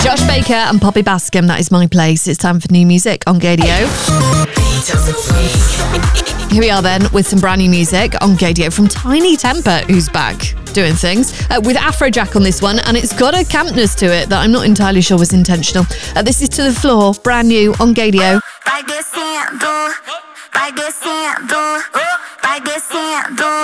Josh Baker and Poppy Bascom, that is My Place. It's time for new music on Gaydio. Here we are then with some brand new music on Gaydio from Tiny Temper, who's back doing things with Afrojack on this one, and it's got a campness to it that I'm not entirely sure was intentional. This is To The Floor, brand new on Gaydio.